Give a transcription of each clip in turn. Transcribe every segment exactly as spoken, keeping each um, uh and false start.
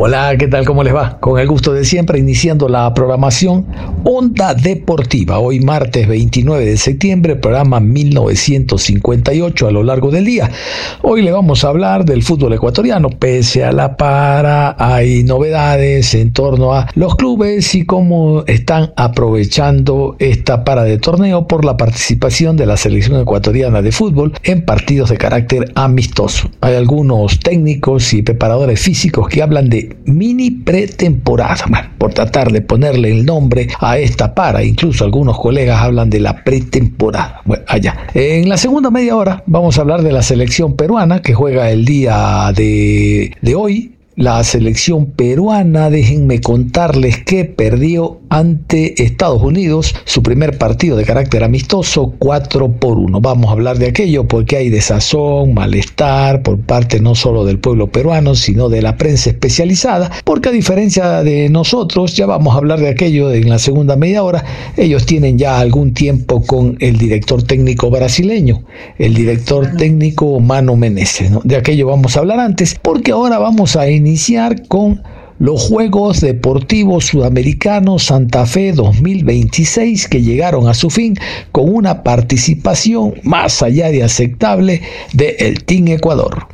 Hola, ¿qué tal? ¿Cómo les va? Con el gusto de siempre, iniciando la programación Onda Deportiva. Hoy martes veintinueve de septiembre, programa mil novecientos cincuenta y ocho a lo largo del día. Hoy le vamos a hablar del fútbol ecuatoriano. Pese a la para, hay novedades en torno a los clubes y cómo están aprovechando esta para de torneo por la participación de la selección ecuatoriana de fútbol en partidos de carácter amistoso. Hay algunos técnicos y preparadores físicos que hablan de mini pretemporada, bueno, por tratar de ponerle el nombre a esta para. Incluso algunos colegas hablan de la pretemporada. Bueno, allá. En la segunda media hora vamos a hablar de la selección peruana que juega el día de, de hoy. La selección peruana, déjenme contarles que perdió ante Estados Unidos su primer partido de carácter amistoso cuatro por uno. Vamos a hablar de aquello porque hay desazón, malestar por parte no solo del pueblo peruano, sino de la prensa especializada, porque a diferencia de nosotros, ya vamos a hablar de aquello en la segunda media hora, ellos tienen ya algún tiempo con el director técnico brasileño, el director técnico Mano Menezes, ¿no? De aquello vamos a hablar antes, porque ahora vamos a iniciar iniciar con los Juegos Deportivos Sudamericanos Santa Fe dos mil veintiséis, que llegaron a su fin con una participación más allá de aceptable del Team Ecuador.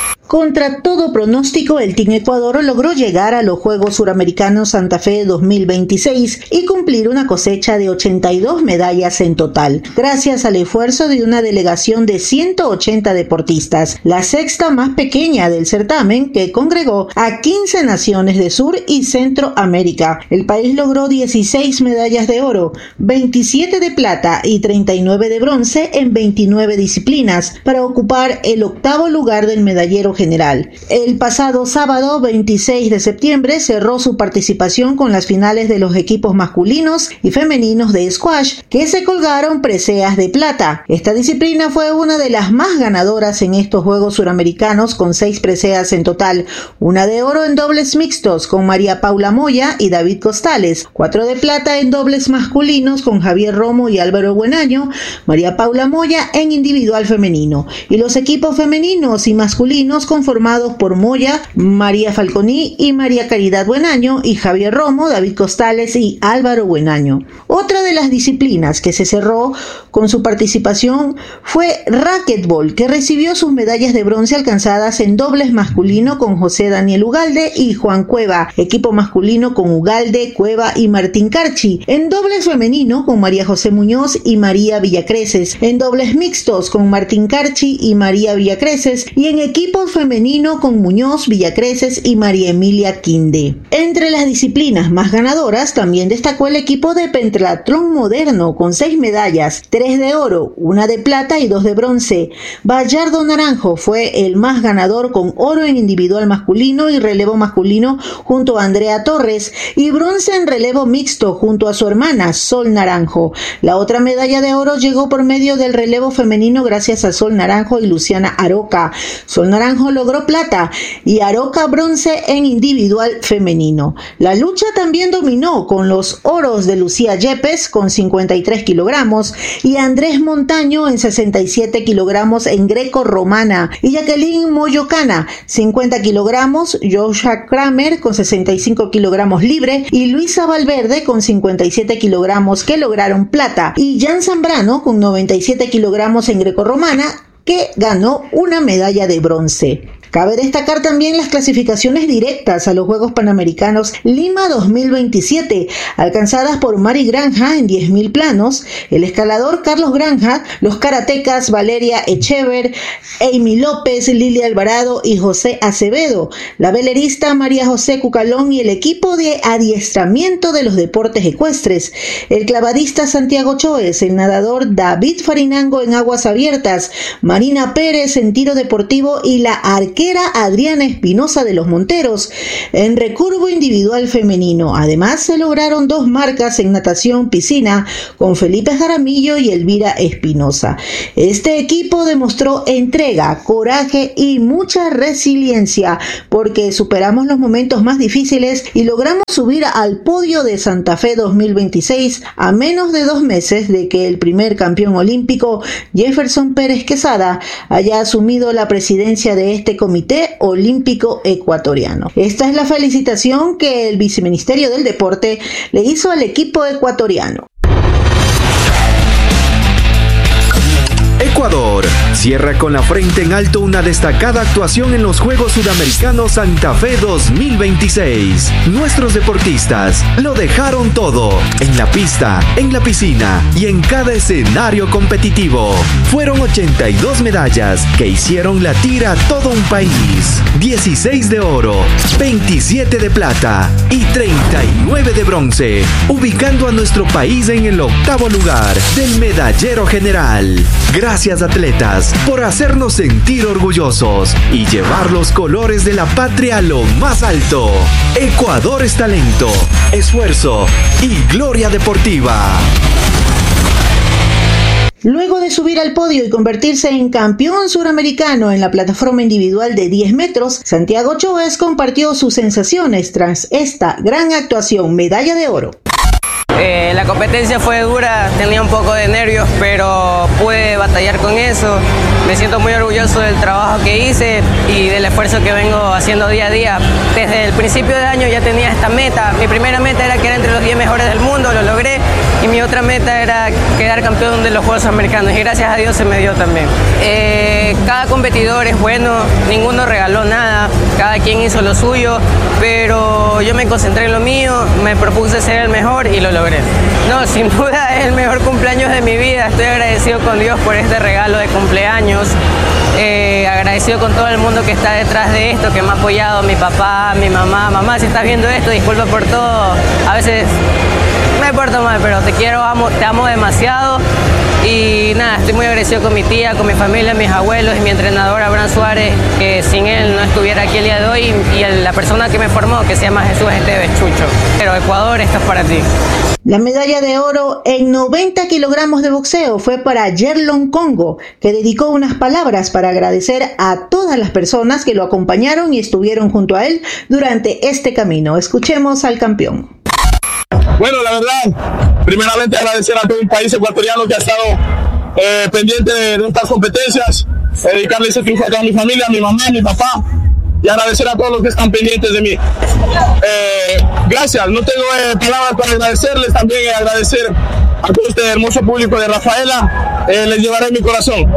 Contra todo pronóstico, el Team Ecuador logró llegar a los Juegos Suramericanos Santa Fe dos mil veintiséis y cumplir una cosecha de ochenta y dos medallas en total, gracias al esfuerzo de una delegación de ciento ochenta deportistas, la sexta más pequeña del certamen, que congregó a quince naciones de Sur y Centroamérica. El país logró dieciséis medallas de oro, veintisiete de plata y treinta y nueve de bronce en veintinueve disciplinas, para ocupar el octavo lugar del medallero general. El pasado sábado veintiséis de septiembre cerró su participación con las finales de los equipos masculinos y femeninos de squash, que se colgaron preseas de plata. Esta disciplina fue una de las más ganadoras en estos Juegos Suramericanos, con seis preseas en total, una de oro en dobles mixtos con María Paula Moya y David Costales, cuatro de plata en dobles masculinos con Javier Romo y Álvaro Buenaño, María Paula Moya en individual femenino, y los equipos femeninos y masculinos conformados por Moya, María Falconi y María Caridad Buenaño, y Javier Romo, David Costales y Álvaro Buenaño. Otra de las disciplinas que se cerró con su participación fue racquetball, que recibió sus medallas de bronce alcanzadas en dobles masculino con José Daniel Ugalde y Juan Cueva, equipo masculino con Ugalde, Cueva y Martín Carchi, en dobles femenino con María José Muñoz y María Villacreces, en dobles mixtos con Martín Carchi y María Villacreces, y en equipos femenino con Muñoz, Villacreces y María Emilia Quinde. Entre las disciplinas más ganadoras también destacó el equipo de pentatlón moderno con seis medallas, tres de oro, una de plata y dos de bronce. Bayardo Naranjo fue el más ganador con oro en individual masculino y relevo masculino junto a Andrea Torres, y bronce en relevo mixto junto a su hermana Sol Naranjo. La otra medalla de oro llegó por medio del relevo femenino gracias a Sol Naranjo y Luciana Aroca. Sol Naranjo logró plata y Aroca bronce en individual femenino. La lucha también dominó con los oros de Lucía Yepes con cincuenta y tres kilogramos y Andrés Montaño en sesenta y siete kilogramos en greco-romana, y Jacqueline Moyocana cincuenta kilogramos, Joshua Kramer con sesenta y cinco kilogramos libre y Luisa Valverde con cincuenta y siete kilogramos, que lograron plata, y Jan Zambrano con noventa y siete kilogramos en greco-romana, que ganó una medalla de bronce. Cabe destacar también las clasificaciones directas a los Juegos Panamericanos Lima dos mil veintisiete, alcanzadas por Mari Granja en diez mil planos, el escalador Carlos Granja, los karatecas Valeria Echever, Amy López, Lilia Alvarado y José Acevedo, la velerista María José Cucalón y el equipo de adiestramiento de los deportes ecuestres, el clavadista Santiago Choes, el nadador David Farinango en aguas abiertas, Marina Pérez en tiro deportivo y la arquera Adriana Espinosa de los Monteros en recurvo individual femenino. Además, se lograron dos marcas en natación piscina con Felipe Jaramillo y Elvira Espinosa. Este equipo demostró entrega, coraje y mucha resiliencia, porque superamos los momentos más difíciles y logramos subir al podio de Santa Fe dos mil veintiséis a menos de dos meses de que el primer campeón olímpico, Jefferson Pérez Quesada, haya asumido la presidencia de este comité Comité Olímpico Ecuatoriano. Esta es la felicitación que el Viceministerio del Deporte le hizo al equipo ecuatoriano. Ecuador cierra con la frente en alto una destacada actuación en los Juegos Sudamericanos Santa Fe dos mil veintiséis. Nuestros deportistas lo dejaron todo, en la pista, en la piscina y en cada escenario competitivo. Fueron ochenta y dos medallas que hicieron latir a todo un país. dieciséis de oro, veintisiete de plata y treinta y nueve de bronce, ubicando a nuestro país en el octavo lugar del medallero general. Gracias, atletas, por hacernos sentir orgullosos y llevar los colores de la patria a lo más alto. Ecuador es talento, esfuerzo y gloria deportiva. Luego de subir al podio y convertirse en campeón suramericano en la plataforma individual de diez metros, Santiago Choes compartió sus sensaciones tras esta gran actuación, medalla de oro. Eh, la competencia fue dura, tenía un poco de nervios, pero pude batallar con eso. Me siento muy orgulloso del trabajo que hice y del esfuerzo que vengo haciendo día a día. Desde el principio de año ya tenía esta meta. Mi primera meta era quedar entre los diez mejores del mundo, lo logré. Y mi otra meta era quedar campeón de los Juegos Americanos y gracias a Dios se me dio también. Eh, cada competidor es bueno, ninguno regaló nada, cada quien hizo lo suyo, pero yo me concentré en lo mío, me propuse ser el mejor y lo logré. No, sin duda es el mejor cumpleaños de mi vida. Estoy agradecido con Dios por este regalo de cumpleaños. Eh, agradecido con todo el mundo que está detrás de esto, que me ha apoyado, mi papá, mi mamá. Mamá, si estás viendo esto, disculpa por todo. A veces me porto mal, pero te quiero, amo, te amo demasiado. Y nada, estoy muy agradecido con mi tía, con mi familia, mis abuelos y mi entrenador Abraham Suárez, que sin él no estuviera aquí el día de hoy, y el, la persona que me formó, que se llama Jesús Esteves Chucho. Pero Ecuador, esto es para ti. La medalla de oro en noventa kilogramos de boxeo fue para Yerlon Congo, que dedicó unas palabras para agradecer a todas las personas que lo acompañaron y estuvieron junto a él durante este camino. Escuchemos al campeón. Bueno, la verdad, primeramente agradecer a todo el país ecuatoriano que ha estado eh, pendiente de, de estas competencias, dedicarle ese triunfo a toda mi familia, a mi mamá, a mi papá, y agradecer a todos los que están pendientes de mí. Eh, gracias, no tengo eh, palabras para agradecerles, también eh, agradecer a todo este hermoso público de Rafaela, eh, les llevaré en mi corazón.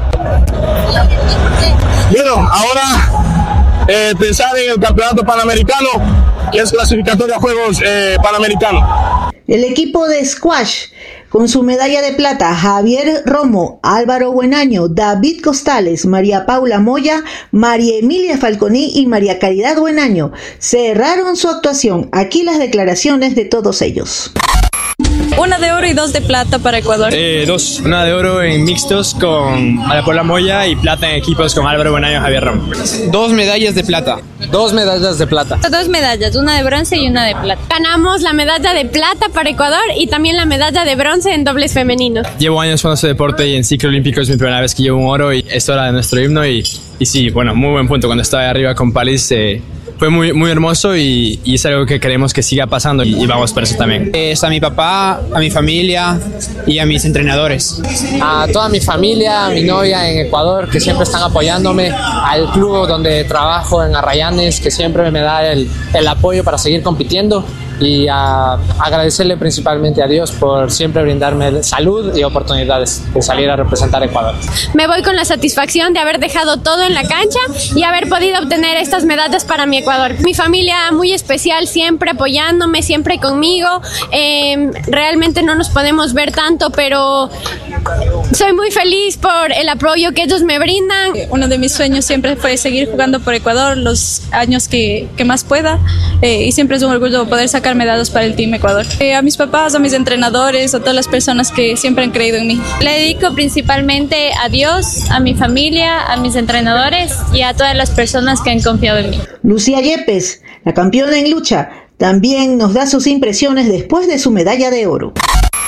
Bueno, ahora eh, pensar en el campeonato panamericano, que es clasificatoria a Juegos eh, Panamericanos. El equipo de squash, con su medalla de plata, Javier Romo, Álvaro Buenaño, David Costales, María Paula Moya, María Emilia Falconi y María Caridad Buenaño, cerraron su actuación. Aquí las declaraciones de todos ellos. Una de oro y dos de plata para Ecuador. Eh, dos, una de oro en mixtos con María Paula Moya y plata en equipos con Álvaro Buenaño y Javier Ramos. Dos medallas de plata. Dos medallas de plata. Dos medallas, una de bronce y una de plata. Ganamos la medalla de plata para Ecuador y también la medalla de bronce en dobles femeninos. Llevo años jugando este deporte y en ciclo olímpico es mi primera vez que llevo un oro y esto era de nuestro himno y, y sí, bueno, muy buen punto. Cuando estaba ahí arriba con Palis eh, fue muy, muy hermoso y, y es algo que queremos que siga pasando y, y vamos por eso también. Es a mi papá, a mi familia y a mis entrenadores. A toda mi familia, a mi novia en Ecuador que siempre están apoyándome, al club donde trabajo en Arrayanes que siempre me da el, el apoyo para seguir compitiendo y a agradecerle principalmente a Dios por siempre brindarme salud y oportunidades de salir a representar a Ecuador. Me voy con la satisfacción de haber dejado todo en la cancha y haber podido obtener estas medallas para mi Ecuador. Mi familia muy especial, siempre apoyándome, siempre conmigo. Eh, realmente no nos podemos ver tanto, pero soy muy feliz por el apoyo que ellos me brindan. Uno de mis sueños siempre fue seguir jugando por Ecuador los años que, que más pueda eh, y siempre es un orgullo poder sacar medallas para el Team Ecuador. Eh, a mis papás, a mis entrenadores, a todas las personas que siempre han creído en mí. Le dedico principalmente a Dios, a mi familia, a mis entrenadores y a todas las personas que han confiado en mí. Lucía Yepes, la campeona en lucha, también nos da sus impresiones después de su medalla de oro.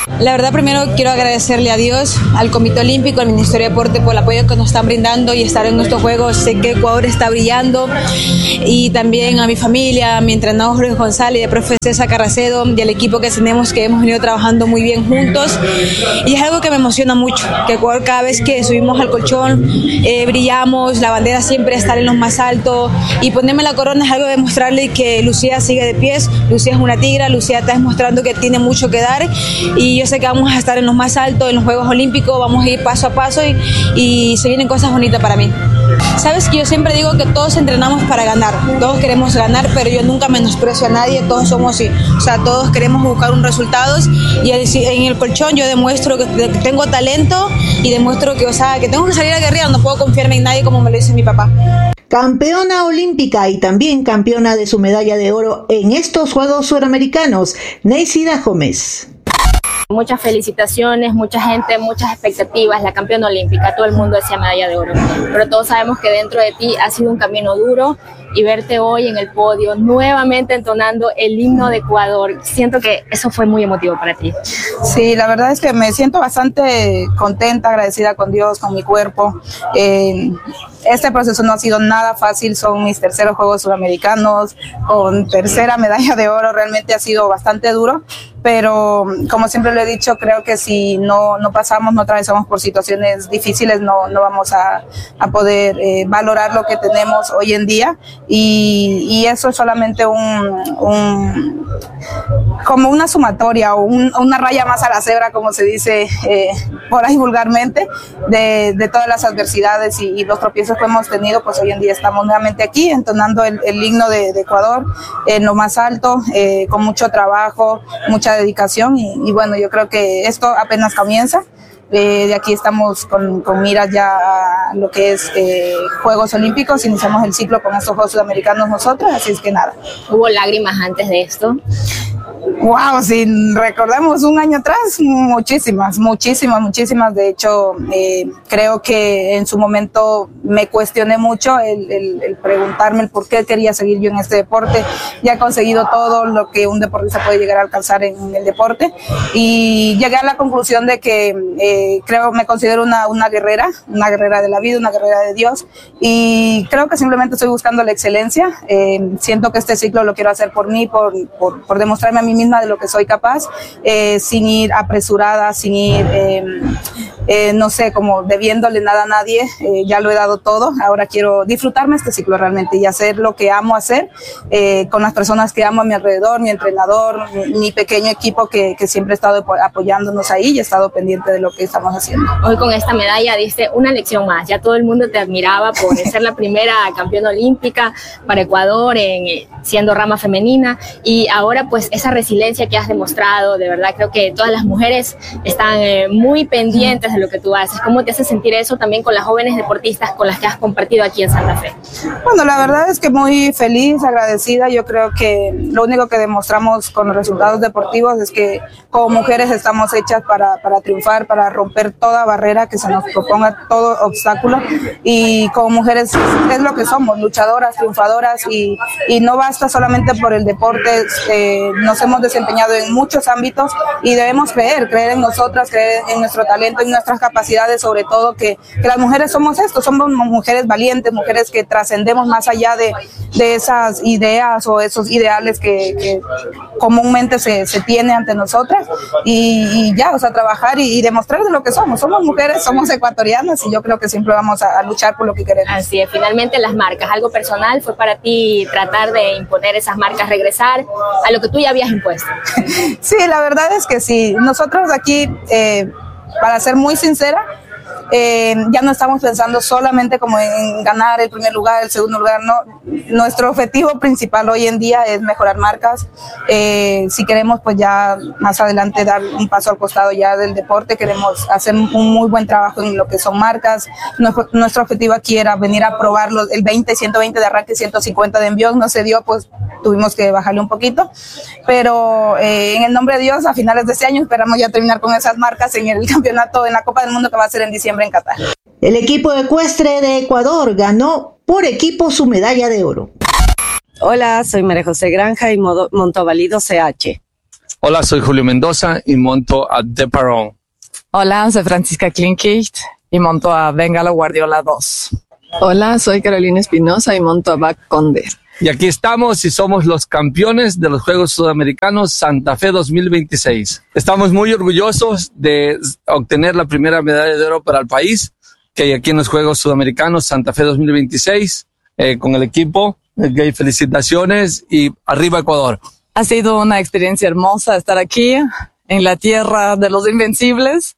La verdad, primero quiero agradecerle a Dios, al Comité Olímpico, al Ministerio de Deporte por el apoyo que nos están brindando y estar en estos Juegos. Sé que Ecuador está brillando, y también a mi familia, a mi entrenador Jorge González, de profe César Carracedo, y al equipo que tenemos, que hemos venido trabajando muy bien juntos. Y es algo que me emociona mucho, que Ecuador, cada vez que subimos al colchón, eh, brillamos, la bandera siempre está en lo más alto, y ponerme la corona es algo de demostrarle que Lucía sigue de pies. Lucía es una tigra, Lucía está demostrando que tiene mucho que dar, y yo sé que vamos a estar en los más altos, en los Juegos Olímpicos, vamos a ir paso a paso, y, y se vienen cosas bonitas para mí. Sabes que yo siempre digo que todos entrenamos para ganar, todos queremos ganar, pero yo nunca menosprecio a nadie, todos somos así, o sea, todos queremos buscar un resultados, y en el colchón yo demuestro que tengo talento, y demuestro que, o sea, que tengo que salir a guerrear, no puedo confiarme en nadie como me lo dice mi papá. Campeona olímpica y también campeona de su medalla de oro en estos Juegos Suramericanos, Neisida Gómez. Muchas felicitaciones, mucha gente, muchas expectativas, la campeona olímpica, todo el mundo decía medalla de oro, pero todos sabemos que dentro de ti ha sido un camino duro, y verte hoy en el podio nuevamente entonando el himno de Ecuador, siento que eso fue muy emotivo para ti. Sí, la verdad es que me siento bastante contenta, agradecida con Dios, con mi cuerpo. Eh, este proceso no ha sido nada fácil, son mis terceros Juegos Sudamericanos, con tercera medalla de oro, realmente ha sido bastante duro, pero como siempre lo he dicho, creo que si no, no pasamos, no atravesamos por situaciones difíciles, no, no vamos a, a poder eh, valorar lo que tenemos hoy en día, y, y eso es solamente un, un como una sumatoria o un, una raya más a la cebra, como se dice eh, por ahí vulgarmente, de, de todas las adversidades y, y los tropiezos que hemos tenido. Pues hoy en día estamos nuevamente aquí entonando el, el himno de, de Ecuador en lo más alto, eh, con mucho trabajo, mucha dedicación, y, y bueno, yo creo que esto apenas comienza. Eh, de aquí estamos con, con miras ya a lo que es eh, Juegos Olímpicos, iniciamos el ciclo con estos Juegos Sudamericanos nosotros, así es que nada. ¿Hubo lágrimas antes de esto? Wow, si recordamos un año atrás, muchísimas, muchísimas, muchísimas. De hecho, eh, creo que en su momento me cuestioné mucho el, el, el preguntarme el por qué quería seguir yo en este deporte. Ya he conseguido todo lo que un deportista puede llegar a alcanzar en el deporte, y llegué a la conclusión de que eh, creo, me considero una, una guerrera, una guerrera de la vida, una guerrera de Dios, y creo que simplemente estoy buscando la excelencia. Eh, siento que este ciclo lo quiero hacer por mí, por, por, por demostrarme a mí misma de lo que soy capaz, eh, sin ir apresurada, sin ir, eh, eh, no sé, como debiéndole nada a nadie. Eh, ya lo he dado todo, ahora quiero disfrutarme este ciclo realmente y hacer lo que amo hacer, eh, con las personas que amo a mi alrededor, mi entrenador, mi, mi pequeño equipo que, que siempre ha estado apoyándonos ahí y ha estado pendiente de lo que estamos haciendo. Hoy con esta medalla diste una lección más, ya todo el mundo te admiraba por ser la primera campeona olímpica para Ecuador en, siendo rama femenina, y ahora pues esa resiliencia que has demostrado, de verdad creo que todas las mujeres están eh, muy pendientes de lo que tú haces. ¿Cómo te hace sentir eso también con las jóvenes deportistas con las que has compartido aquí en Santa Fe? Bueno, la verdad es que muy feliz, agradecida. Yo creo que lo único que demostramos con los resultados deportivos es que como mujeres estamos hechas para, para triunfar, para romper toda barrera que se nos proponga, todo obstáculo, y como mujeres es lo que somos, luchadoras, triunfadoras, y, y no basta solamente por el deporte. Eh, nos hemos desempeñado en muchos ámbitos y debemos creer, creer en nosotras, creer en nuestro talento, en nuestras capacidades, sobre todo que, que las mujeres somos esto, somos mujeres valientes, mujeres que trascendemos más allá de, de esas ideas o esos ideales que, que comúnmente se, se tiene ante nosotras, y, y ya, o sea, trabajar y, y demostrar de lo que somos. Somos mujeres, somos ecuatorianas, y yo creo que siempre vamos a, a luchar por lo que queremos. Así es. Finalmente, las marcas, algo personal fue para ti tratar de imponer esas marcas, regresar a lo que tú ya habías impuesto. Sí, la verdad es que sí. Nosotros aquí, eh, para ser muy sincera, Eh, ya no estamos pensando solamente como en ganar el primer lugar, el segundo lugar, no. Nuestro objetivo principal hoy en día es mejorar marcas. Eh, si queremos pues ya más adelante dar un paso al costado ya del deporte, queremos hacer un muy buen trabajo en lo que son marcas. Nuestro, nuestro objetivo aquí era venir a probarlo, el veinte, ciento veinte de arranque, ciento cincuenta de envíos, no se dio, pues tuvimos que bajarle un poquito, pero eh, en el nombre de Dios, a finales de este año esperamos ya terminar con esas marcas en el campeonato, en la Copa del Mundo que va a ser en diciembre en Qatar. El equipo ecuestre de Ecuador ganó por equipo su medalla de oro. Hola, soy María José Granja y Montovalido C H. Hola, soy Julio Mendoza y monto a De Parón. Hola, soy Francisca Klinkicht y monto a Bengala Guardiola dos. Hola, soy Carolina Espinosa y monto a Back Conde. Y aquí estamos y somos los campeones de los Juegos Sudamericanos Santa Fe dos mil veintiséis. Estamos muy orgullosos de obtener la primera medalla de oro para el país, que hay aquí en los Juegos Sudamericanos Santa Fe dos mil veintiséis, eh, con el equipo. Okay, felicitaciones y arriba Ecuador. Ha sido una experiencia hermosa estar aquí en la tierra de los invencibles.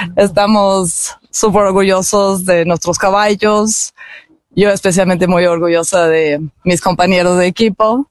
Estamos súper orgullosos de nuestros caballos. Yo especialmente muy orgullosa de mis compañeros de equipo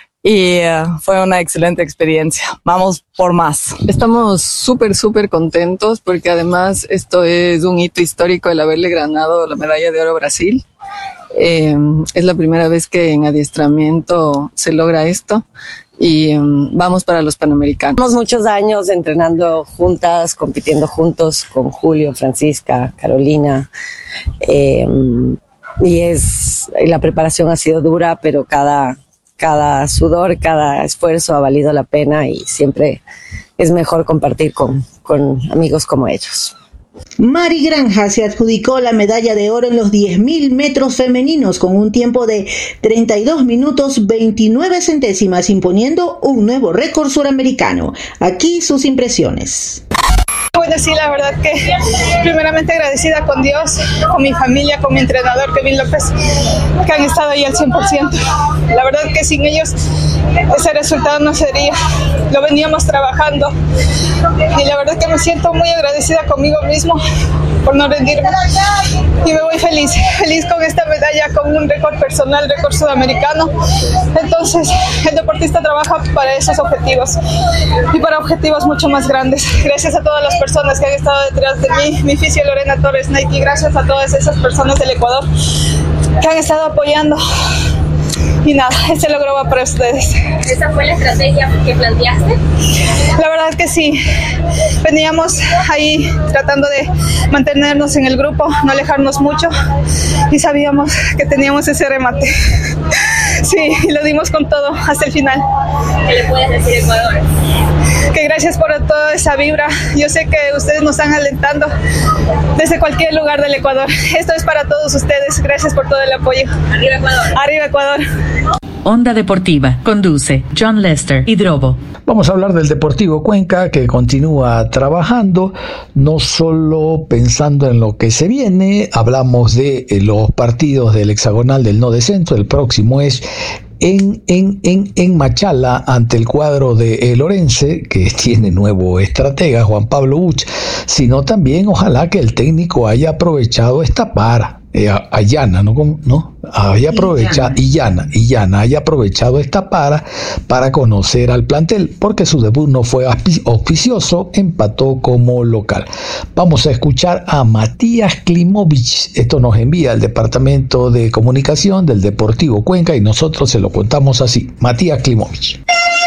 y uh, fue una excelente experiencia. Vamos por más. Estamos súper, súper contentos porque además esto es un hito histórico el haberle ganado la medalla de oro a Brasil. Eh, es la primera vez que en adiestramiento se logra esto y um, vamos para los Panamericanos. Llevamos muchos años entrenando juntas, compitiendo juntos con Julio, Francisca, Carolina. Eh, Y es, la preparación ha sido dura, pero cada, cada sudor, cada esfuerzo ha valido la pena y siempre es mejor compartir con, con amigos como ellos. Mari Granja se adjudicó la medalla de oro en los diez mil metros femeninos con un tiempo de treinta y dos minutos veintinueve centésimas, imponiendo un nuevo récord suramericano. Aquí sus impresiones. Bueno, sí, la verdad que primeramente agradecida con Dios, con mi familia, con mi entrenador Kevin López, que han estado ahí al cien por ciento. La verdad que sin ellos ese resultado no sería, lo veníamos trabajando y la verdad que me siento muy agradecida conmigo mismo por no rendirme y me voy feliz, feliz con esta medalla, con un récord personal, récord sudamericano. Entonces el deportista trabaja para esos objetivos y para objetivos mucho más grandes. Gracias a todas las personas que han estado detrás de mí, mi fisio Lorena Torres Nike, gracias a todas esas personas del Ecuador que han estado apoyando. Y nada, este logro va para ustedes. ¿Esa fue la estrategia que planteaste? La verdad que sí. Veníamos ahí tratando de mantenernos en el grupo, no alejarnos mucho y sabíamos que teníamos ese remate. Sí, y lo dimos con todo hasta el final. ¿Qué le puedes decir a Ecuador? Que gracias por toda esa vibra. Yo sé que ustedes nos están alentando desde cualquier lugar del Ecuador. Esto es para todos ustedes. Gracias por todo el apoyo. Arriba Ecuador. Arriba Ecuador. Onda Deportiva. Conduce John Lester Hidrobo. Vamos a hablar del Deportivo Cuenca, que continúa trabajando, no solo pensando en lo que se viene. Hablamos de los partidos del hexagonal del no descenso. El próximo es En, en, en, en Machala ante el cuadro de el Orense, que tiene nuevo estratega Juan Pablo Uch, sino también ojalá que el técnico haya aprovechado esta para eh, Ayana, ¿no? ¿no? Haya aprovechado, Illana, Illana haya aprovechado esta para para conocer al plantel, porque su debut no fue auspicioso, empató como local. Vamos a escuchar a Matías Klimovich. Esto nos envía el Departamento de Comunicación del Deportivo Cuenca y nosotros se lo contamos así. Matías Klimovich.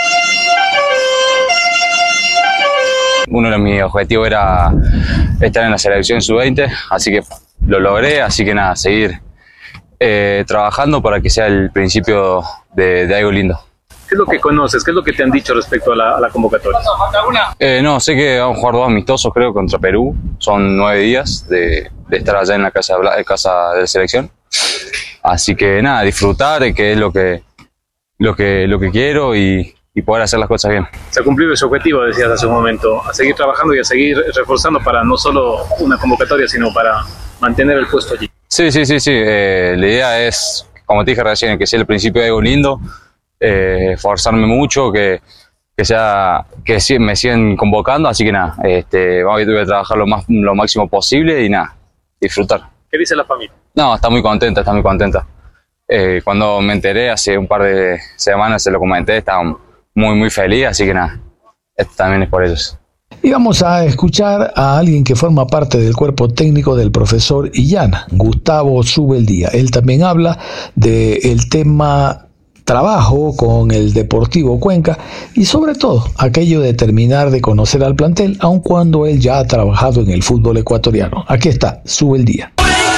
Uno de mis objetivos era estar en la selección sub veinte, así que lo logré, así que nada, seguir eh, trabajando para que sea el principio de, de algo lindo. ¿Qué es lo que conoces? ¿Qué es lo que te han dicho respecto a la, a la convocatoria? Eh, no, sé que vamos a jugar dos amistosos, creo, contra Perú. Son nueve días de, de estar allá en la casa de, la, casa de la selección. Así que nada, disfrutar, que es lo que, lo que, lo que quiero y, y poder hacer las cosas bien. Se ha cumplido ese objetivo, decías hace un momento, a seguir trabajando y a seguir reforzando para no solo una convocatoria, sino para mantener el puesto allí. Sí, sí, sí, sí. Eh, la idea es, como te dije recién, que sea el principio de algo lindo, eh, esforzarme mucho, que, que, sea, que me sigan convocando, así que nada, este, vamos a trabajar lo, más, lo máximo posible y nada, disfrutar. ¿Qué dice la familia? No, está muy contenta, está muy contenta. Eh, cuando me enteré hace un par de semanas, se lo comenté, estaba muy, muy feliz, así que nada, esto también es por ellos. Y vamos a escuchar a alguien que forma parte del cuerpo técnico del profesor Illana, Gustavo Subeldía. Él también habla del tema trabajo con el Deportivo Cuenca y sobre todo aquello de terminar de conocer al plantel, aun cuando él ya ha trabajado en el fútbol ecuatoriano. Aquí está Subeldía.